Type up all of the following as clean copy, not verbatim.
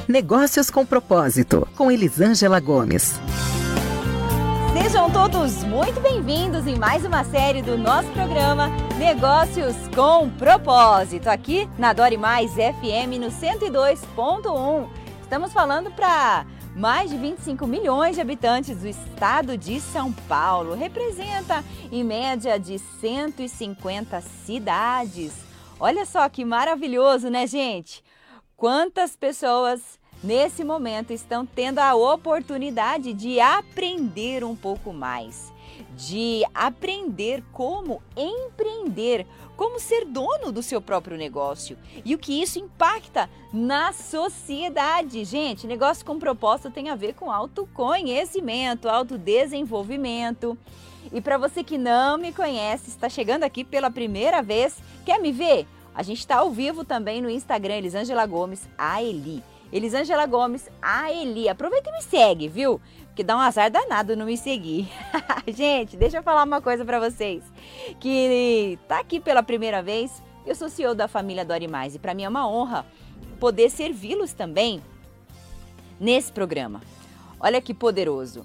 Negócios com Propósito, com Elisângela Gomes. Sejam todos muito bem-vindos em mais uma série do nosso programa Negócios com Propósito, aqui na Dore Mais FM no 102.1. Estamos falando para mais de 25 milhões de habitantes do estado de São Paulo. Representa em média de 150 cidades. Olha só que maravilhoso, né, gente? Quantas pessoas nesse momento estão tendo a oportunidade de aprender um pouco mais, de aprender como empreender, como ser dono do seu próprio negócio e o que isso impacta na sociedade. Gente, negócio com propósito tem a ver com autoconhecimento, autodesenvolvimento. E para você que não me conhece, está chegando aqui pela primeira vez, quer me ver? A gente está ao vivo também no Instagram, Elisângela Gomes, a Eli. Elisângela Gomes, a Eli. Aproveita e me segue, viu? Porque dá um azar danado não me seguir. Gente, deixa eu falar uma coisa para vocês. Que tá aqui pela primeira vez, eu sou CEO da família Dore Mais. E para mim é uma honra poder servi-los também nesse programa. Olha que poderoso.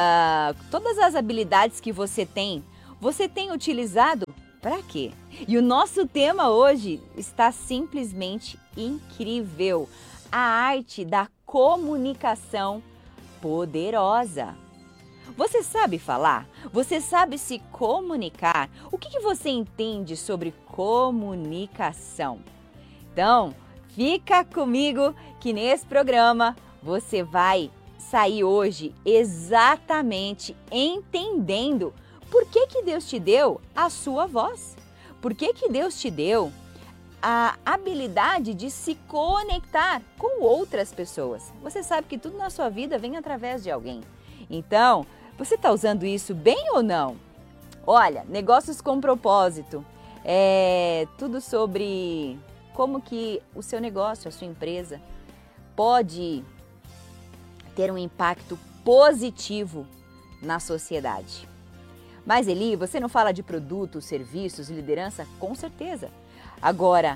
Todas as habilidades que você tem utilizado para quê? E o nosso tema hoje está simplesmente incrível. A arte da comunicação poderosa. Você sabe falar? Você sabe se comunicar? O que você entende sobre comunicação? Então, fica comigo que nesse programa você vai sair hoje exatamente entendendo por que Deus te deu a sua voz. Por que Deus te deu a habilidade de se conectar com outras pessoas. Você sabe que tudo na sua vida vem através de alguém. Então, você está usando isso bem ou não? Olha, negócios com propósito. É tudo sobre como que o seu negócio, a sua empresa, pode ter um impacto positivo na sociedade. Mas Eli, você não fala de produtos, serviços, liderança? Com certeza. Agora,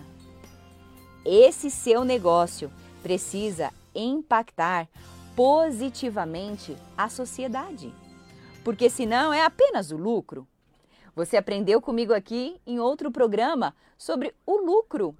esse seu negócio precisa impactar positivamente a sociedade, porque senão é apenas o lucro. Você aprendeu comigo aqui em outro programa sobre o lucro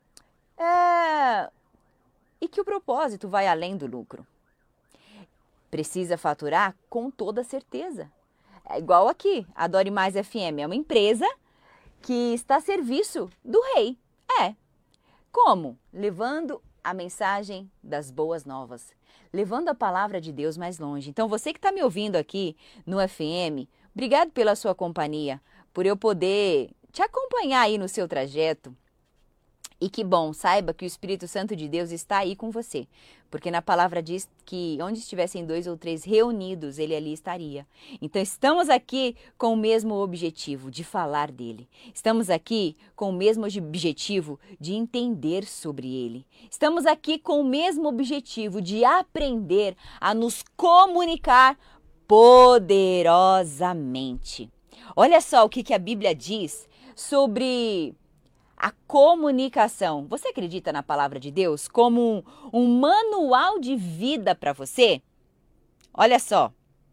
e que o propósito vai além do lucro. Precisa faturar com toda certeza. É igual aqui, a Dore Mais FM é uma empresa que está a serviço do rei. Como? Levando a mensagem das boas novas, levando a palavra de Deus mais longe. Então, você que está me ouvindo aqui no FM, obrigado pela sua companhia, por eu poder te acompanhar aí no seu trajeto. E que bom, saiba que o Espírito Santo de Deus está aí com você, porque na palavra diz que onde estivessem 2 ou 3 reunidos, ele ali estaria. Então estamos aqui com o mesmo objetivo de falar dele. Estamos aqui com o mesmo objetivo de entender sobre ele. Estamos aqui com o mesmo objetivo de aprender a nos comunicar poderosamente. Olha só o que a Bíblia diz sobre a comunicação. Você acredita na palavra de Deus como um manual de vida para você? Olha só,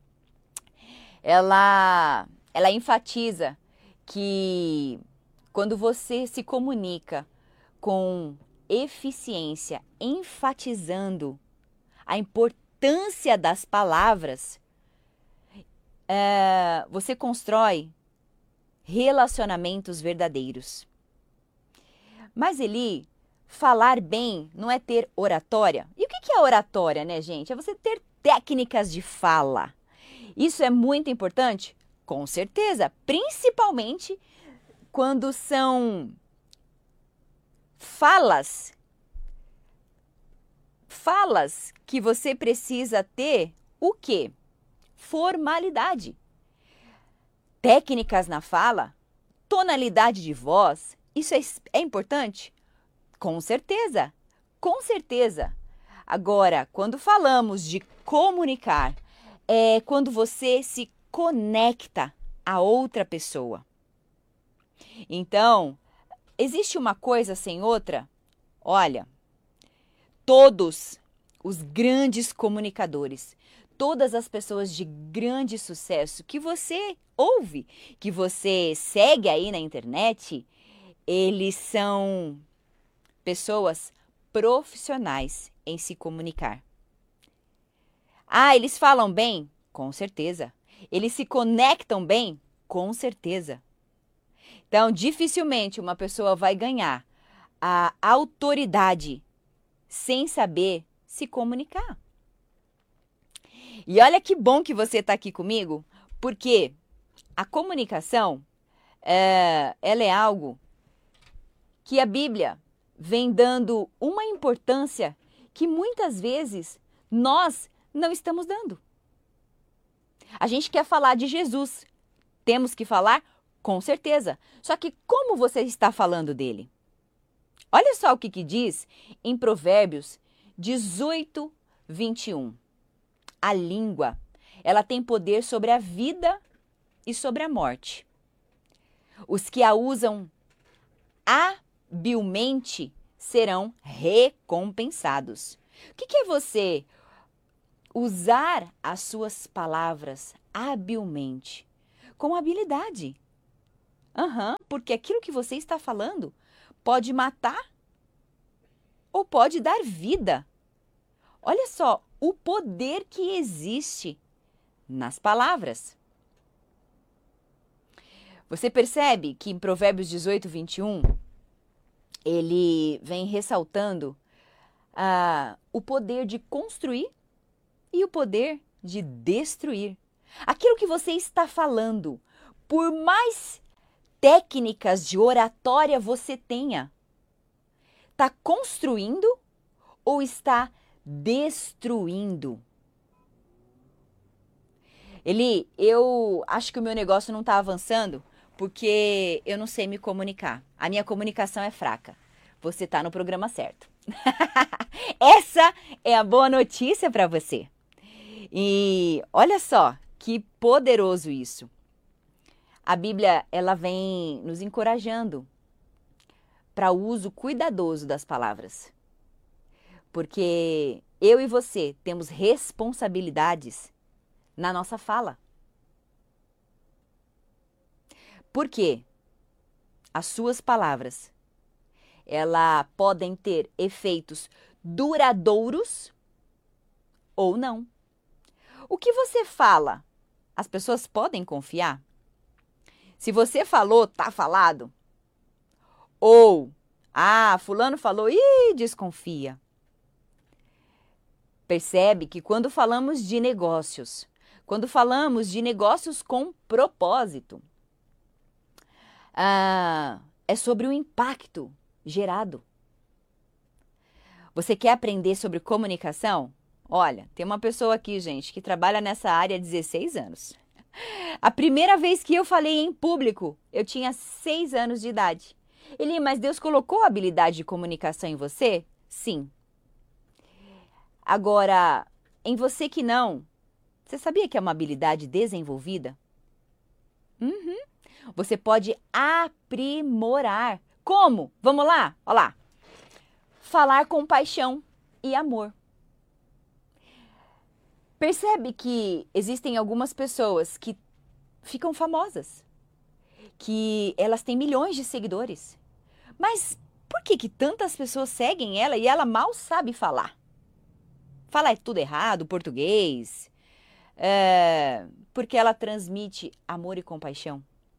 ela enfatiza que quando você se comunica com eficiência, enfatizando a importância das palavras, você constrói relacionamentos verdadeiros. Mas Eli, falar bem não é ter oratória? E o que é oratória, né, gente? É você ter técnicas de fala. Isso é muito importante? Com certeza, principalmente quando são falas que você precisa ter o quê? Formalidade. Técnicas na fala, tonalidade de voz. Isso é importante? Com certeza, com certeza. Agora, quando falamos de comunicar, é quando você se conecta a outra pessoa. Então, existe uma coisa sem outra? Olha, todos os grandes comunicadores, todas as pessoas de grande sucesso que você ouve, que você segue aí na internet, eles são pessoas profissionais em se comunicar. Ah, eles falam bem? Com certeza. Eles se conectam bem? Com certeza. Então, dificilmente uma pessoa vai ganhar a autoridade sem saber se comunicar. E olha que bom que você está aqui comigo, porque a comunicação, ela é algo que a Bíblia vem dando uma importância que muitas vezes nós não estamos dando. A gente quer falar de Jesus, temos que falar com certeza, só que como você está falando dele? Olha só o que diz em Provérbios 18, 21. A língua, ela tem poder sobre a vida e sobre a morte. Os que a usam habilmente serão recompensados. O que é você usar as suas palavras habilmente? Com habilidade. Porque aquilo que você está falando pode matar ou pode dar vida. Olha só o poder que existe nas palavras. Você percebe que em Provérbios 18, 21, ele vem ressaltando o poder de construir e o poder de destruir. Aquilo que você está falando, por mais técnicas de oratória você tenha, está construindo ou está destruindo? Eu acho que o meu negócio não está avançando porque eu não sei me comunicar. A minha comunicação é fraca. Você está no programa certo. Essa é a boa notícia para você. E olha só que poderoso isso. A Bíblia, ela vem nos encorajando para o uso cuidadoso das palavras. Porque eu e você temos responsabilidades na nossa fala. Por quê? As suas palavras, elas podem ter efeitos duradouros ou não. O que você fala, as pessoas podem confiar? Se você falou, tá falado. Ou, fulano falou, desconfia. Percebe que quando falamos de negócios, quando falamos de negócios com propósito, é sobre o impacto gerado. Você quer aprender sobre comunicação? Olha, tem uma pessoa aqui, gente, que trabalha nessa área há 16 anos. A primeira vez que eu falei em público, eu tinha 6 anos de idade. Eli, mas Deus colocou a habilidade de comunicação em você? Sim. Agora, em você que não, você sabia que é uma habilidade desenvolvida? Você pode aprimorar. Como? Vamos lá? Olha lá. Falar com paixão e amor. Percebe que existem algumas pessoas que ficam famosas, que elas têm milhões de seguidores. Mas por que tantas pessoas seguem ela e ela mal sabe falar? Fala tudo errado, português. Porque ela transmite amor e compaixão.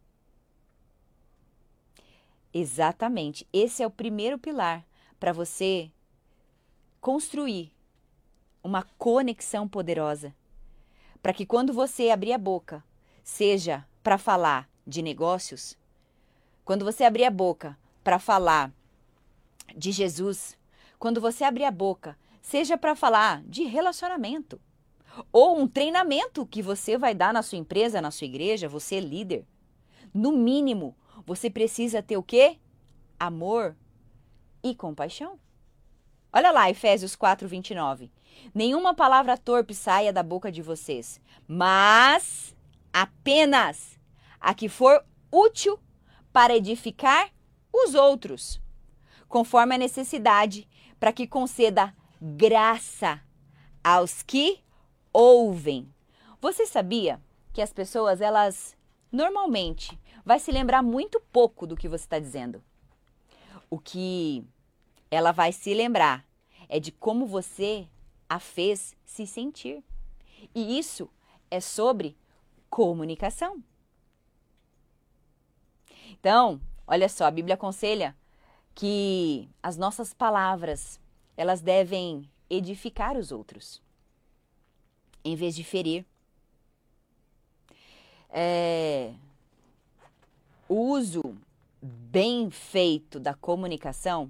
Exatamente. Esse é o primeiro pilar para você construir uma conexão poderosa. Para que quando você abrir a boca, seja para falar de negócios, quando você abrir a boca para falar de Jesus, quando você abrir a boca, seja para falar de relacionamento, ou um treinamento que você vai dar na sua empresa, na sua igreja, você é líder. No mínimo, você precisa ter o quê? Amor e compaixão. Olha lá, Efésios 4, 29. Nenhuma palavra torpe saia da boca de vocês, mas apenas a que for útil para edificar os outros, conforme a necessidade, para que conceda graça aos que ouvem. Você sabia que as pessoas, elas normalmente vai se lembrar muito pouco do que você está dizendo? O que ela vai se lembrar é de como você a fez se sentir. E isso é sobre comunicação. Então, olha só, a Bíblia aconselha que as nossas palavras, elas devem edificar os outros, em vez de ferir. O uso bem feito da comunicação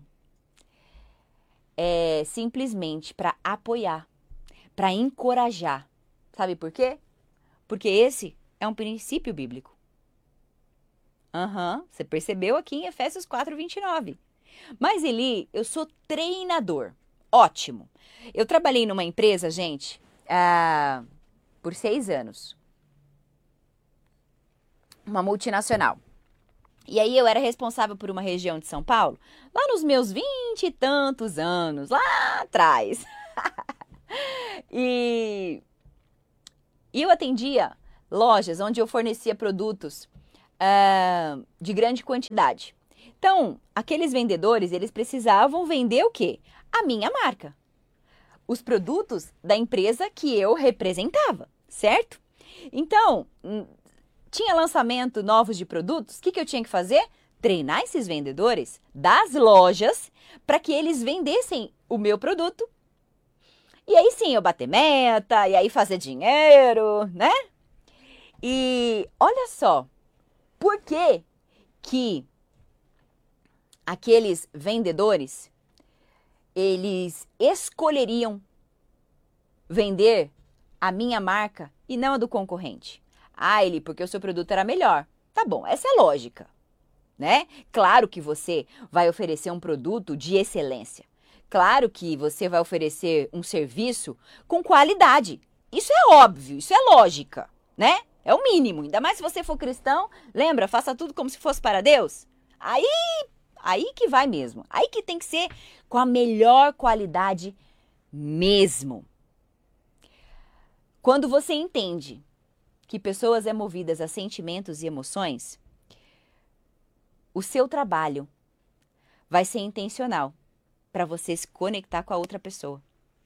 é simplesmente para apoiar, para encorajar. Sabe por quê? Porque esse é um princípio bíblico. Você percebeu aqui em Efésios 4:29. Mas Eli, eu sou treinador. Ótimo. Eu trabalhei numa empresa, gente, por 6 anos. Uma multinacional. E aí eu era responsável por uma região de São Paulo, lá nos meus 20 e tantos anos, lá atrás. E eu atendia lojas onde eu fornecia produtos de grande quantidade. Então, aqueles vendedores, eles precisavam vender o quê? A minha marca. Os produtos da empresa que eu representava, certo? Então, tinha lançamento novos de produtos, o que eu tinha que fazer? Treinar esses vendedores das lojas para que eles vendessem o meu produto. E aí sim, eu bater meta, e aí fazer dinheiro, né? E olha só, por que aqueles vendedores, eles escolheriam vender a minha marca e não a do concorrente? Eli, porque o seu produto era melhor. Tá bom, essa é lógica, né? Claro que você vai oferecer um produto de excelência. Claro que você vai oferecer um serviço com qualidade. Isso é óbvio, isso é lógica, né? É o mínimo. Ainda mais se você for cristão, lembra, faça tudo como se fosse para Deus. Aí que vai mesmo. Aí que tem que ser com a melhor qualidade mesmo. Quando você entende que pessoas é movidas a sentimentos e emoções, o seu trabalho vai ser intencional para você se conectar com a outra pessoa.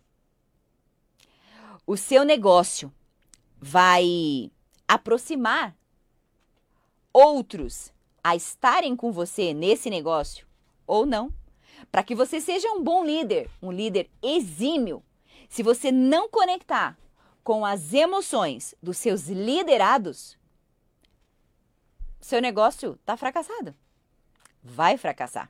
O seu negócio vai aproximar outros a estarem com você nesse negócio ou não, para que você seja um bom líder, um líder exímio. Se você não conectar com as emoções dos seus liderados, seu negócio está fracassado. Vai fracassar.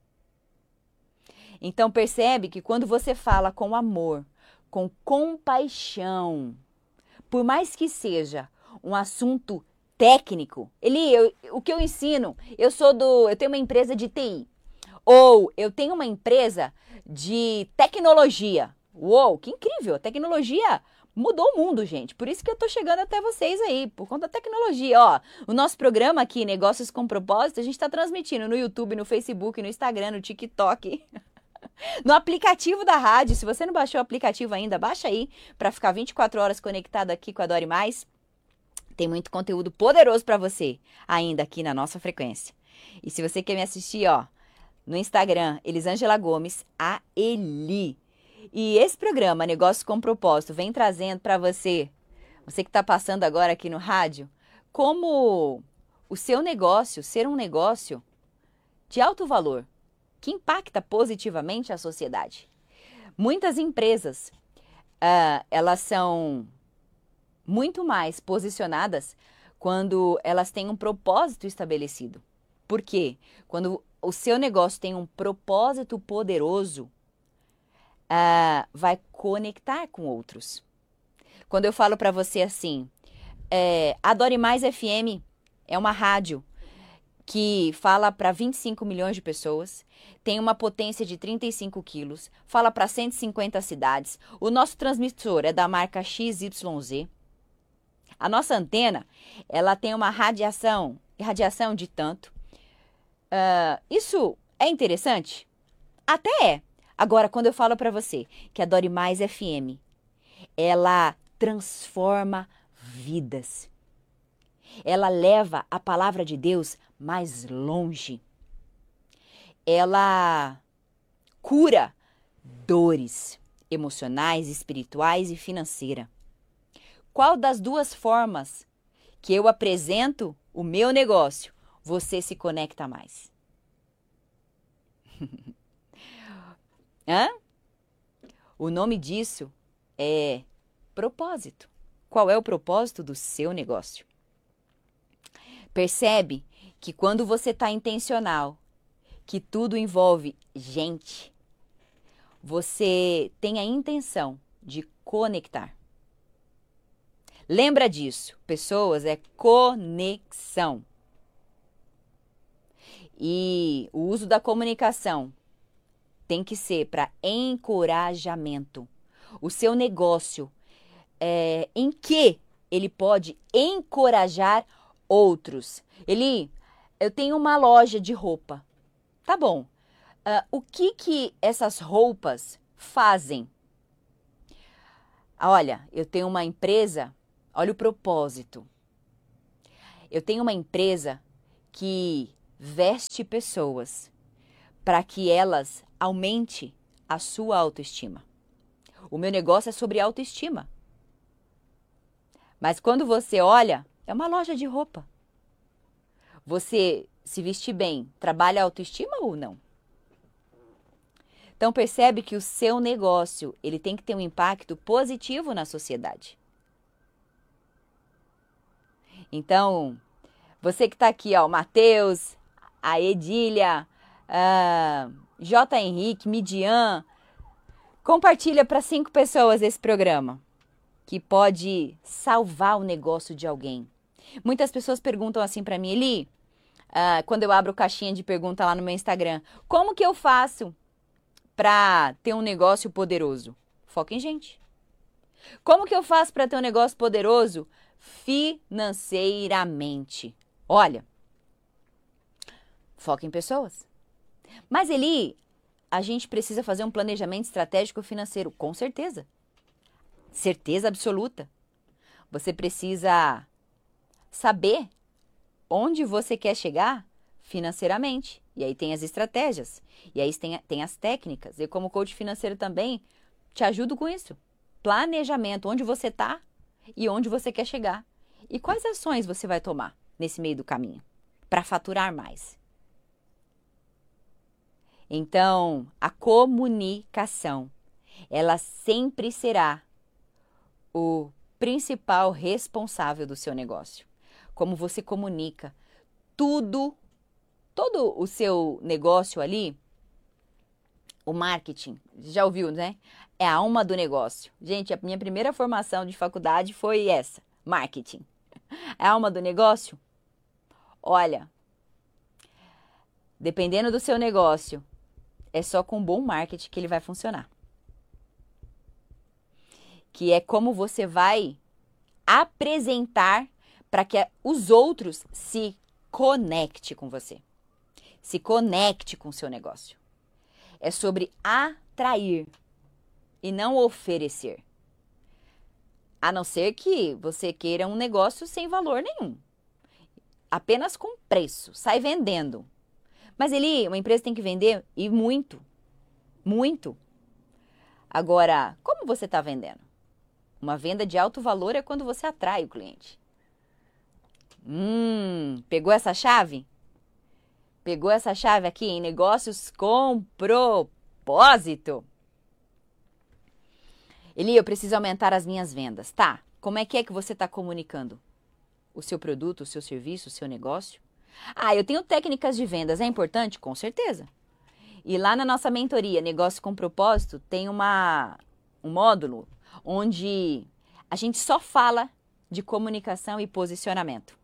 Então percebe que quando você fala com amor, com compaixão, por mais que seja um assunto técnico, o que eu ensino, eu tenho uma empresa de TI, ou eu tenho uma empresa de tecnologia. Uou, que incrível! A tecnologia mudou o mundo, gente. Por isso que eu tô chegando até vocês aí, por conta da tecnologia. Ó, o nosso programa aqui, Negócios com Propósito, a gente tá transmitindo no YouTube, no Facebook, no Instagram, no TikTok, no aplicativo da rádio. Se você não baixou o aplicativo ainda, baixa aí para ficar 24 horas conectado aqui com a Dori Mais. Tem muito conteúdo poderoso para você ainda aqui na nossa frequência. E se você quer me assistir, ó, no Instagram, Elisângela Gomes, a Eli. E esse programa, Negócios com Propósito, vem trazendo para você que está passando agora aqui no rádio, como o seu negócio ser um negócio de alto valor, que impacta positivamente a sociedade. Muitas empresas, elas são muito mais posicionadas quando elas têm um propósito estabelecido. Por quê? Quando o seu negócio tem um propósito poderoso, vai conectar com outros. Quando eu falo para você assim, a Dori Mais FM é uma rádio que fala para 25 milhões de pessoas, tem uma potência de 35 quilos, fala para 150 cidades. O nosso transmissor é da marca XYZ. A nossa antena, ela tem uma radiação de tanto. Isso é interessante? Até é. Agora, quando eu falo para você que a Dori Mais FM ela transforma vidas. Ela leva a palavra de Deus mais longe. Ela cura dores emocionais, espirituais e financeiras. Qual das duas formas que eu apresento o meu negócio você se conecta mais? Hã? O nome disso é propósito. Qual é o propósito do seu negócio? Percebe que quando você está intencional, que tudo envolve gente, você tem a intenção de conectar. Lembra disso, pessoas, é conexão. E o uso da comunicação tem que ser para encorajamento. O seu negócio, em que ele pode encorajar outros? Eu tenho uma loja de roupa. Tá bom. O que essas roupas fazem? Olha, eu tenho uma empresa, olha o propósito. Eu tenho uma empresa que veste pessoas para que elas aumente a sua autoestima. O meu negócio é sobre autoestima. Mas quando você olha, é uma loja de roupa. Você se vestir bem, trabalha a autoestima ou não? Então percebe que o seu negócio, ele tem que ter um impacto positivo na sociedade. Então, você que está aqui, ó, o Matheus, a Edília, J. Henrique, Midian, compartilha para 5 pessoas esse programa, que pode salvar o negócio de alguém. Muitas pessoas perguntam assim para mim, Eli, quando eu abro caixinha de pergunta lá no meu Instagram, como que eu faço para ter um negócio poderoso? Foca em gente. Como que eu faço para ter um negócio poderoso financeiramente? Olha, foca em pessoas. Mas Eli, a gente precisa fazer um planejamento estratégico financeiro, com certeza. Certeza absoluta. Você precisa saber onde você quer chegar financeiramente. E aí tem as estratégias. E aí tem as técnicas. Eu, como coach financeiro também, te ajudo com isso. Planejamento, onde você está e onde você quer chegar. E quais ações você vai tomar nesse meio do caminho para faturar mais. Então, a comunicação, ela sempre será o principal responsável do seu negócio. Como você comunica todo o seu negócio ali, o marketing, já ouviu, né? É a alma do negócio. Gente, a minha primeira formação de faculdade foi essa, marketing. É a alma do negócio? Olha, dependendo do seu negócio, é só com bom marketing que ele vai funcionar. Que é como você vai apresentar para que os outros se conectem com você. Se conecte com o seu negócio. É sobre atrair e não oferecer. A não ser que você queira um negócio sem valor nenhum. Apenas com preço. Sai vendendo. Mas uma empresa tem que vender e muito. Muito. Agora, como você está vendendo? Uma venda de alto valor é quando você atrai o cliente. Pegou essa chave? Pegou essa chave aqui em negócios com propósito. Eli, eu preciso aumentar as minhas vendas. Tá, como é que você está comunicando? O seu produto, o seu serviço, o seu negócio? Eu tenho técnicas de vendas, é importante? Com certeza. E lá na nossa mentoria, Negócio com Propósito, tem um módulo onde a gente só fala de comunicação e posicionamento.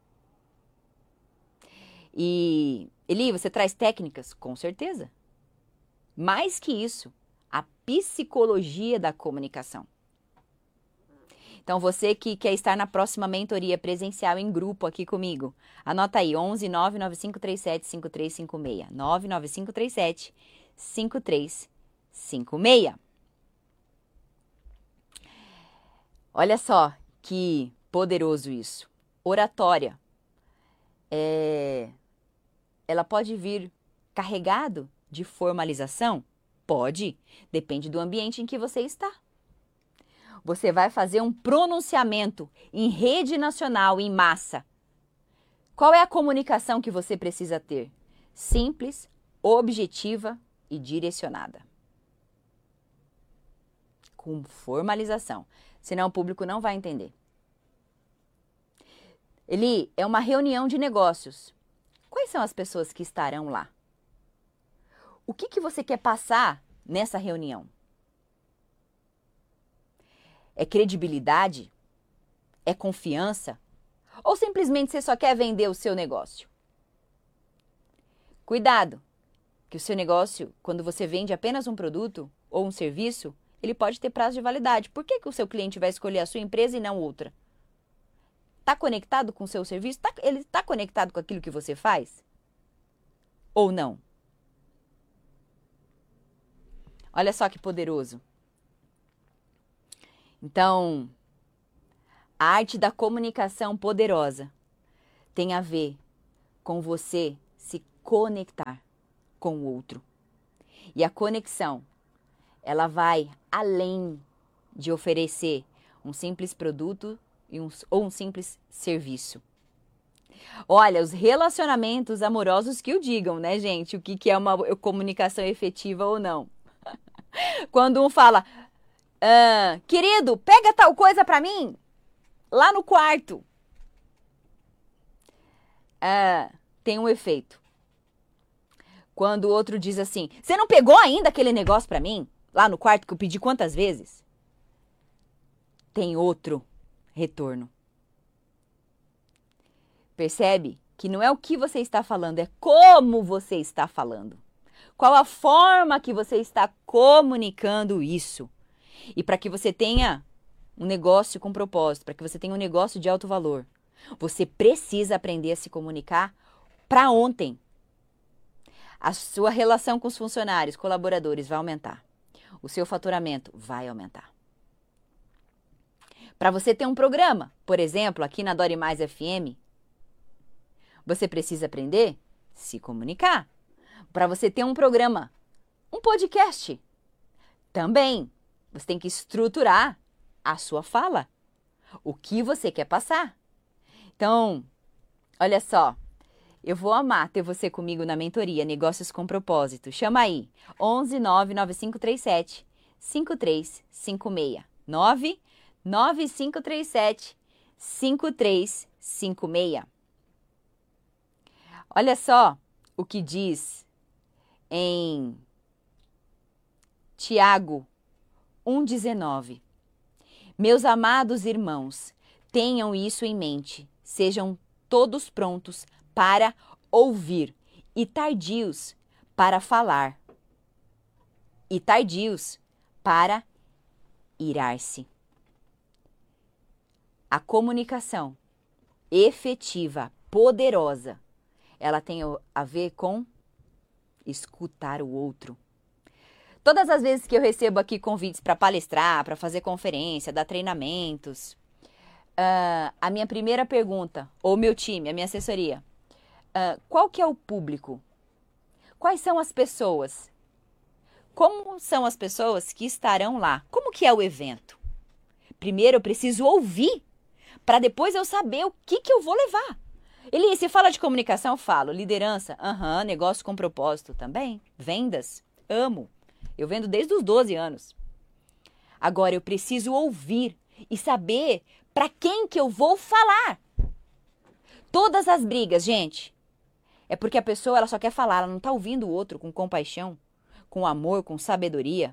E, Eli, você traz técnicas? Com certeza. Mais que isso, a psicologia da comunicação. Então, você que quer estar na próxima mentoria presencial em grupo aqui comigo, anota aí, 11 99537 5356. 99537 5356. Olha só que poderoso isso. Oratória. Ela pode vir carregado de formalização? Pode, depende do ambiente em que você está. Você vai fazer um pronunciamento em rede nacional, em massa. Qual é a comunicação que você precisa ter? Simples, objetiva e direcionada. Com formalização. Senão o público não vai entender. Eli, é uma reunião de negócios. Quais são as pessoas que estarão lá? O que você quer passar nessa reunião? É credibilidade? É confiança? Ou simplesmente você só quer vender o seu negócio? Cuidado, que o seu negócio, quando você vende apenas um produto ou um serviço, ele pode ter prazo de validade. Por que o seu cliente vai escolher a sua empresa e não outra? Está conectado com o seu serviço? Ele está conectado com aquilo que você faz? Ou não? Olha só que poderoso. Então, a arte da comunicação poderosa tem a ver com você se conectar com o outro. E a conexão, ela vai além de oferecer um simples produto ou um simples serviço. Olha, os relacionamentos amorosos que o digam, né, gente? O que é uma comunicação efetiva ou não. Quando um fala, querido, pega tal coisa pra mim, lá no quarto. Tem um efeito. Quando o outro diz assim, você não pegou ainda aquele negócio pra mim, lá no quarto que eu pedi quantas vezes? Tem outro retorno. Percebe que não é o que você está falando, é como você está falando. Qual a forma que você está comunicando isso? E para que você tenha um negócio com propósito, para que você tenha um negócio de alto valor, você precisa aprender a se comunicar para ontem. A sua relação com os funcionários, colaboradores vai aumentar. O seu faturamento vai aumentar. Para você ter um programa, por exemplo, aqui na Dore Mais FM, você precisa aprender a se comunicar. Para você ter um programa, um podcast, também você tem que estruturar a sua fala. O que você quer passar. Então, olha só, eu vou amar ter você comigo na mentoria Negócios com Propósito. Chama aí, 11 99537 5356. 99537 5356. Olha só o que diz em Tiago 1,19. Meus amados irmãos, tenham isso em mente. Sejam todos prontos para ouvir e tardios para falar e tardios para irar-se. A comunicação efetiva, poderosa, ela tem a ver com escutar o outro. Todas as vezes que eu recebo aqui convites para palestrar, para fazer conferência, dar treinamentos, a minha primeira pergunta, ou meu time, a minha assessoria, qual que é o público? Quais são as pessoas? Como são as pessoas que estarão lá? Como que é o evento? Primeiro eu preciso ouvir, para depois eu saber o que eu vou levar. Eli, se fala de comunicação, eu falo. Liderança, negócio com propósito também. Vendas, amo. Eu vendo desde os 12 anos. Agora eu preciso ouvir e saber para quem que eu vou falar. Todas as brigas, gente, é porque a pessoa ela só quer falar, ela não está ouvindo o outro com compaixão, com amor, com sabedoria.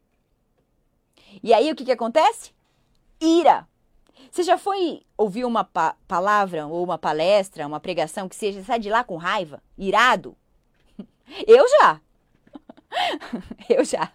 E aí o que acontece? Ira. Você já foi ouvir uma palavra ou uma palestra, uma pregação que você sai de lá com raiva, irado? Eu já. Eu já.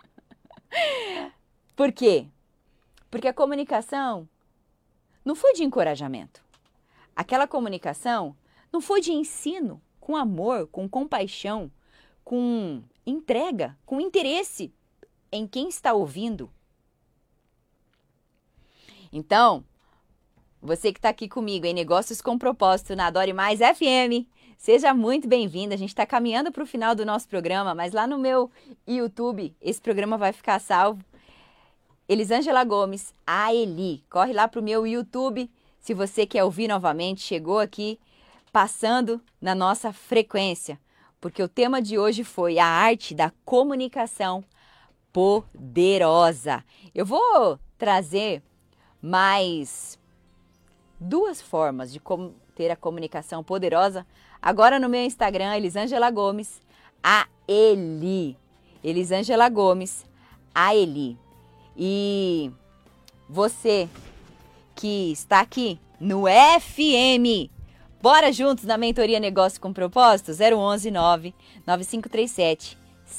Por quê? Porque a comunicação não foi de encorajamento. Aquela comunicação não foi de ensino, com amor, com compaixão, com entrega, com interesse em quem está ouvindo. Então, você que está aqui comigo em Negócios com Propósito na Adore Mais FM, seja muito bem-vindo. A gente está caminhando para o final do nosso programa, mas lá no meu YouTube, esse programa vai ficar salvo. Elisângela Gomes, a Eli. Corre lá para o meu YouTube, se você quer ouvir novamente, chegou aqui passando na nossa frequência, porque o tema de hoje foi a arte da comunicação poderosa. Eu vou trazer mais 2 formas de como ter a comunicação poderosa agora no meu Instagram, Elisângela Gomes, a Eli. Elisângela Gomes, a Eli. E você que está aqui no FM, bora juntos na mentoria Negócio com Propósito, 011 99537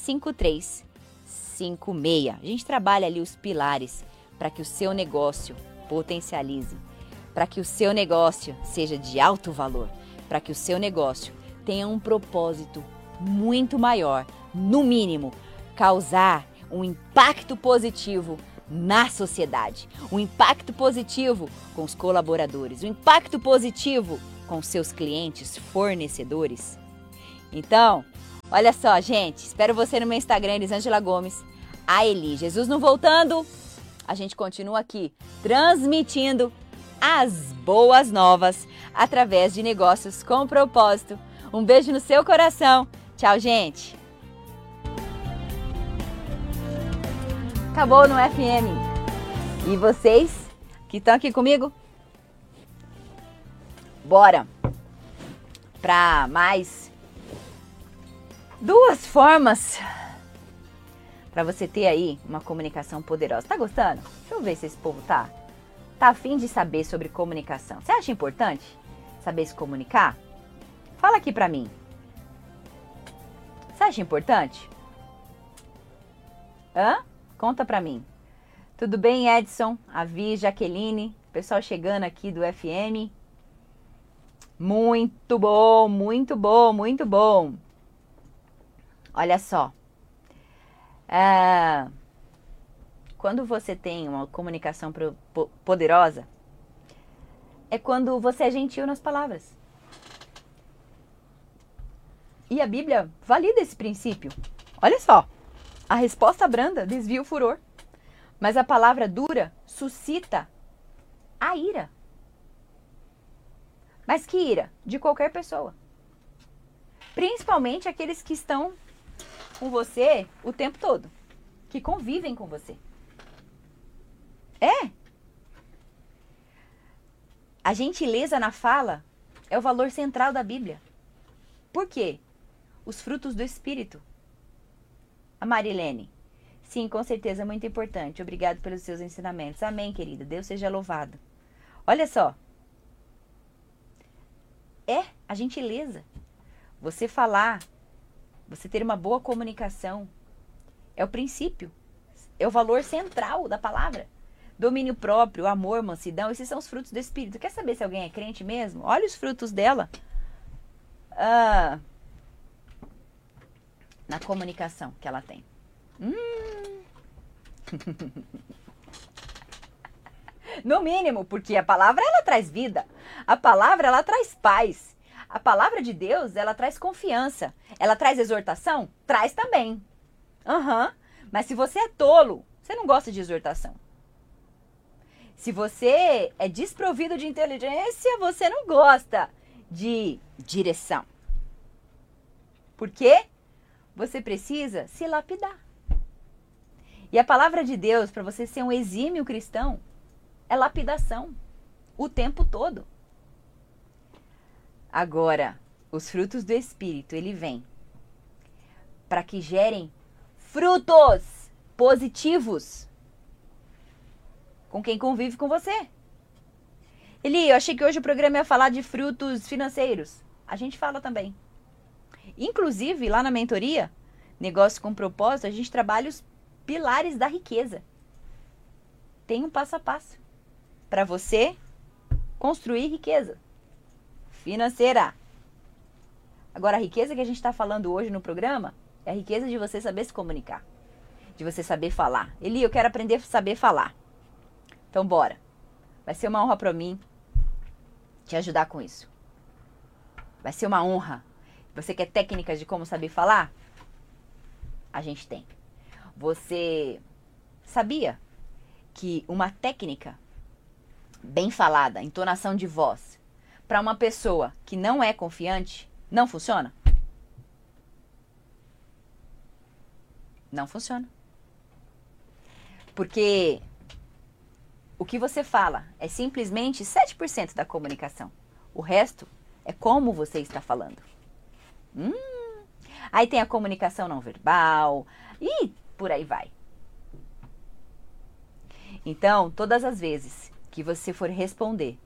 5356. A gente trabalha ali os pilares para que o seu negócio potencialize, para que o seu negócio seja de alto valor, para que o seu negócio tenha um propósito muito maior, no mínimo, causar um impacto positivo na sociedade, um impacto positivo com os colaboradores, um impacto positivo com seus clientes, fornecedores. Então, olha só, gente, espero você no meu Instagram, Elisângela Gomes, a Eli. Jesus não voltando, a gente continua aqui transmitindo as boas novas através de Negócios com Propósito. Um beijo no seu coração. Tchau, gente. Acabou no FM. E vocês que estão aqui comigo? Bora para mais 2 formas para você ter aí uma comunicação poderosa. Tá gostando? Deixa eu ver se esse povo tá a fim de saber sobre comunicação. Você acha importante saber se comunicar? Fala aqui pra mim. Você acha importante? Conta pra mim. Tudo bem, Edson, Avi, Jaqueline, pessoal chegando aqui do FM. Muito bom, muito bom, muito bom. Olha só. Quando você tem uma comunicação poderosa, é quando você é gentil nas palavras. E a Bíblia valida esse princípio. Olha só. A resposta branda desvia o furor, mas a palavra dura suscita a ira. Mas que ira? De qualquer pessoa. Principalmente aqueles que estão com você o tempo todo, que convivem com você. A gentileza na fala é o valor central da Bíblia. Por quê? Os frutos do Espírito. A Marilene. Sim, com certeza, muito importante. Obrigado pelos seus ensinamentos. Amém, querida. Deus seja louvado. Olha só. A gentileza. Você falar, você ter uma boa comunicação, é o princípio. É o valor central da palavra. Domínio próprio, amor, mansidão, esses são os frutos do Espírito. Quer saber se alguém é crente mesmo? Olha os frutos dela. Na comunicação que ela tem. No mínimo, porque a palavra ela traz vida. A palavra ela traz paz. A palavra de Deus ela traz confiança. Ela traz exortação? Traz também. Mas se você é tolo, você não gosta de exortação. Se você é desprovido de inteligência, você não gosta de direção. Por quê? Você precisa se lapidar. E a palavra de Deus, para você ser um exímio cristão, é lapidação. O tempo todo. Agora, os frutos do Espírito, ele vem para que gerem frutos positivos com quem convive com você. Eli, eu achei que hoje o programa ia falar de frutos financeiros. A gente fala também. Inclusive, lá na mentoria, Negócio com Propósito, a gente trabalha os pilares da riqueza. Tem um passo a passo para você construir riqueza financeira. Agora, a riqueza que a gente está falando hoje no programa é a riqueza de você saber se comunicar, de você saber falar. Eli, eu quero aprender a saber falar. Então, bora. Vai ser uma honra para mim te ajudar com isso. Vai ser uma honra. Você quer técnicas de como saber falar? A gente tem. Você sabia que uma técnica bem falada, entonação de voz, para uma pessoa que não é confiante, não funciona? Não funciona. Porque o que você fala é simplesmente 7% da comunicação. O resto é como você está falando. Aí tem a comunicação não verbal e por aí vai. Então, todas as vezes que você for responder,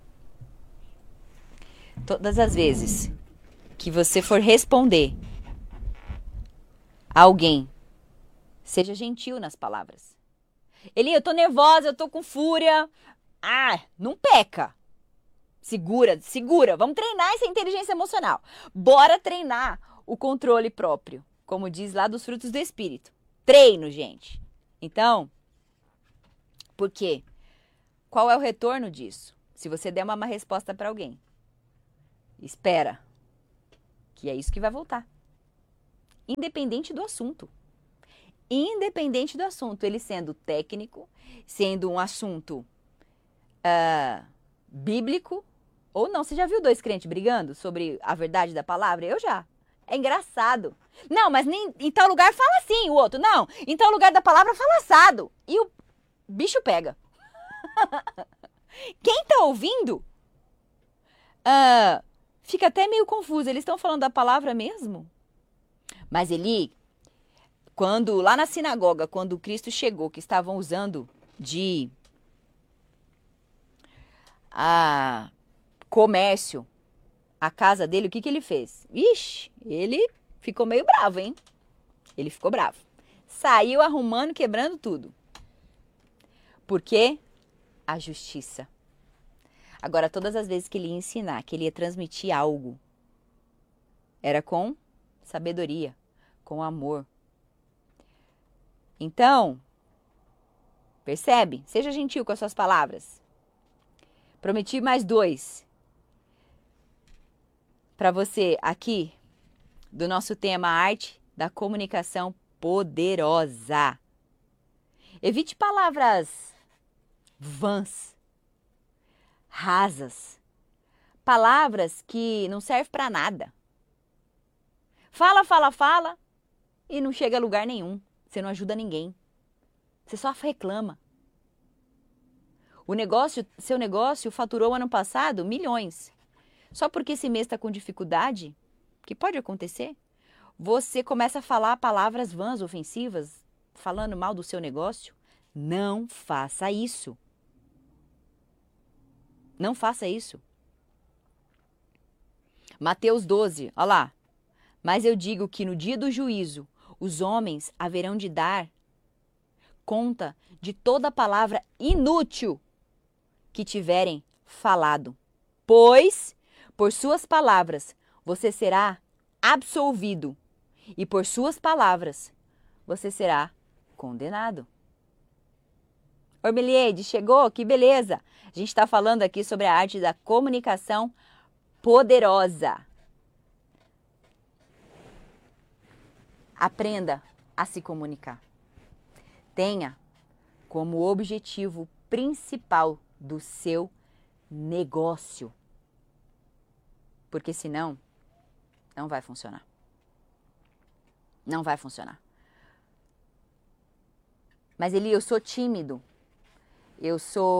a alguém, seja gentil nas palavras. Eli, eu tô nervosa, eu tô com fúria. Ah, não peca. Segura. Vamos treinar essa inteligência emocional. Bora treinar o controle próprio. Como diz lá dos frutos do Espírito. Treino, gente. Então, por quê? Qual é o retorno disso? Se você der uma má resposta para alguém, espera. Que é isso que vai voltar. Independente do assunto. Ele sendo técnico, sendo um assunto bíblico, ou não. Você já viu dois crentes brigando sobre a verdade da palavra? Eu já. É engraçado. Não, mas nem, em tal lugar fala assim, o outro. Não, em tal lugar da palavra fala assado. E o bicho pega. Quem tá ouvindo fica até meio confuso. Eles estão falando da palavra mesmo? Mas Eli, quando lá na sinagoga, quando Cristo chegou, que estavam usando de comércio a casa dele, o que ele fez? Ixi, ele ficou meio bravo, hein? Ele ficou bravo. Saiu arrumando, quebrando tudo. Por quê? A justiça. Agora, todas as vezes que ele ia ensinar, que ele ia transmitir algo, era com sabedoria, com amor. Então, percebe? Seja gentil com as suas palavras. Prometi mais 2 para você aqui do nosso tema Arte da Comunicação Poderosa. Evite palavras vãs, rasas, palavras que não servem para nada. Fala e não chega a lugar nenhum. Você não ajuda ninguém. Você só reclama. Seu negócio faturou ano passado milhões. Só porque esse mês está com dificuldade, que pode acontecer, você começa a falar palavras vãs, ofensivas, falando mal do seu negócio. Não faça isso. Não faça isso. Mateus 12, olha lá. Mas eu digo que no dia do juízo, os homens haverão de dar conta de toda palavra inútil que tiverem falado. Pois, por suas palavras, você será absolvido. E por suas palavras, você será condenado. Ormelieide, chegou? Que beleza! A gente está falando aqui sobre a arte da comunicação poderosa. Aprenda a se comunicar. Tenha como objetivo principal do seu negócio. Porque senão, não vai funcionar. Não vai funcionar. Mas Eli, eu sou tímido. Eu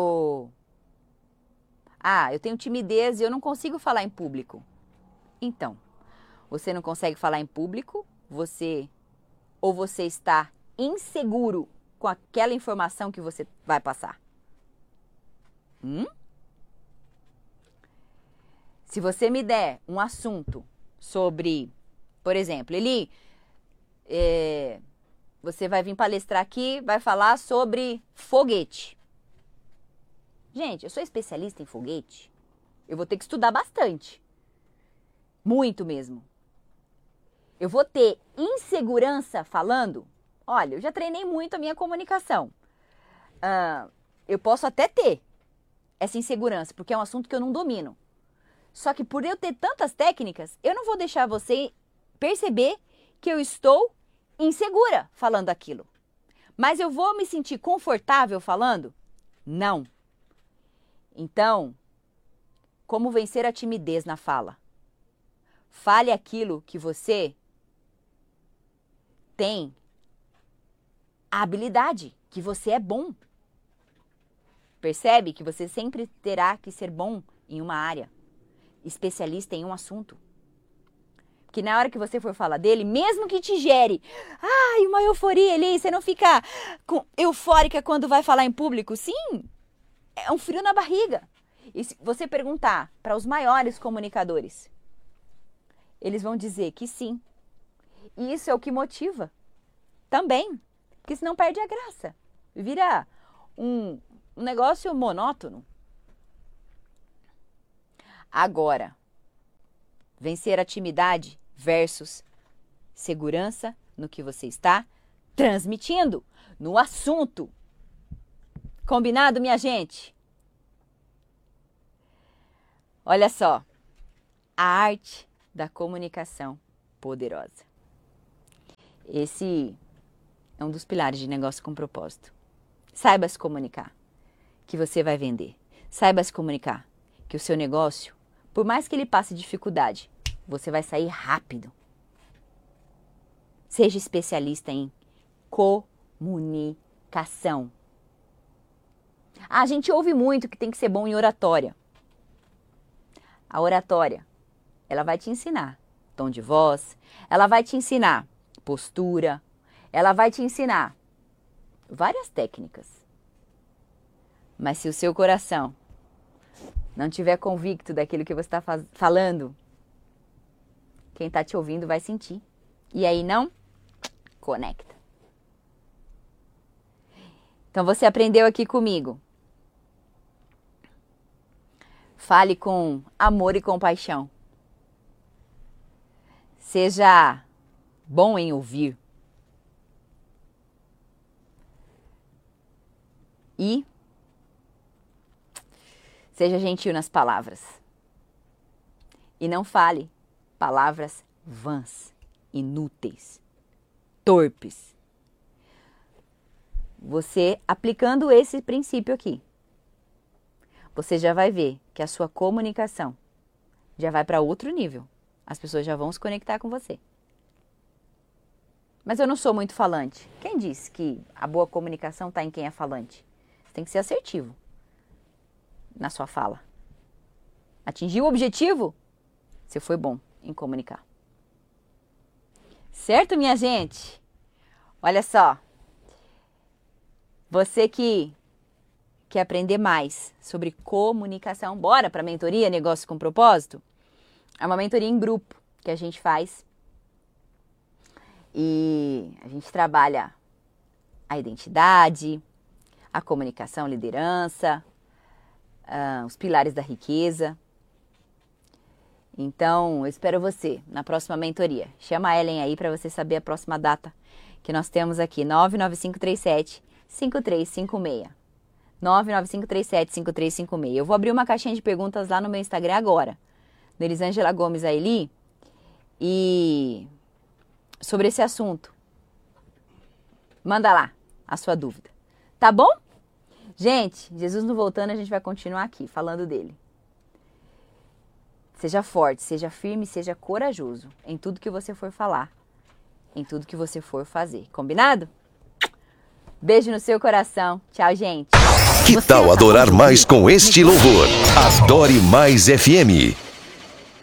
tenho timidez e eu não consigo falar em público. Então, você não consegue falar em público, você está inseguro com aquela informação que você vai passar. Se você me der um assunto sobre, por exemplo, Eli, você vai vir palestrar aqui, vai falar sobre foguete. Gente, eu sou especialista em foguete. Eu vou ter que estudar bastante. Muito mesmo. Eu vou ter insegurança falando. Olha, eu já treinei muito a minha comunicação. Eu posso até ter. essa insegurança, porque é um assunto que eu não domino. Só que por eu ter tantas técnicas, eu não vou deixar você perceber que eu estou insegura falando aquilo. Mas eu vou me sentir confortável falando? Não. Então, como vencer a timidez na fala? Fale aquilo que você tem a habilidade, que você é bom. Percebe que você sempre terá que ser bom em uma área, especialista em um assunto. Que na hora que você for falar dele, mesmo que te gere, uma euforia ali, você não fica eufórica quando vai falar em público. Sim, é um frio na barriga. E se você perguntar para os maiores comunicadores, eles vão dizer que sim. E isso é o que motiva também, porque senão perde a graça. Vira um negócio monótono. Agora, vencer a timidez versus segurança no que você está transmitindo, no assunto. Combinado, minha gente? Olha só, a arte da comunicação poderosa. Esse é um dos pilares de negócio com propósito. Saiba se comunicar, que você vai vender. Saiba se comunicar, que o seu negócio, por mais que ele passe dificuldade, você vai sair rápido. Seja especialista em comunicação. A gente ouve muito que tem que ser bom em oratória. A oratória, ela vai te ensinar tom de voz, ela vai te ensinar postura, ela vai te ensinar várias técnicas. Mas se o seu coração não estiver convicto daquilo que você está falando, quem está te ouvindo vai sentir. E aí não conecta. Então você aprendeu aqui comigo. Fale com amor e compaixão. Seja bom em ouvir. E seja gentil nas palavras. E não fale palavras vãs, inúteis, torpes. Você aplicando esse princípio aqui, você já vai ver que a sua comunicação já vai para outro nível. As pessoas já vão se conectar com você. Mas eu não sou muito falante. Quem disse que a boa comunicação está em quem é falante? Você tem que ser assertivo na sua fala. Atingiu o objetivo? Você foi bom em comunicar. Certo, minha gente? Olha só. Você que quer aprender mais sobre comunicação, bora para a mentoria Negócio com Propósito? É uma mentoria em grupo que a gente faz. E a gente trabalha a identidade, a comunicação, liderança, os pilares da riqueza. Então, eu espero você na próxima mentoria. Chama a Ellen aí para você saber a próxima data que nós temos aqui, 99537-5356. 99537-5356. Eu vou abrir uma caixinha de perguntas lá no meu Instagram agora, da Elisângela Gomes Aili, e sobre esse assunto. Manda lá a sua dúvida. Tá bom? Gente, Jesus não voltando, a gente vai continuar aqui falando dele. Seja forte, seja firme, seja corajoso em tudo que você for falar, em tudo que você for fazer. Combinado? Beijo no seu coração. Tchau, gente. Que tal adorar mais com este louvor? Adore Mais FM.